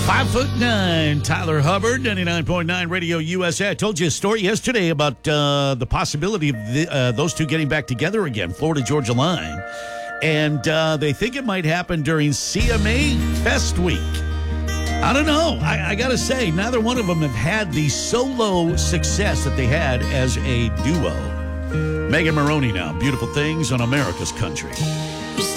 5'9", Tyler Hubbard, 99.9 Radio USA. I told you a story yesterday about the possibility of those two getting back together again, Florida-Georgia Line. And they think it might happen during CMA Fest Week. I don't know. I got to say, neither one of them have had the solo success that they had as a duo. Megan Maroney now. Beautiful Things on America's Country.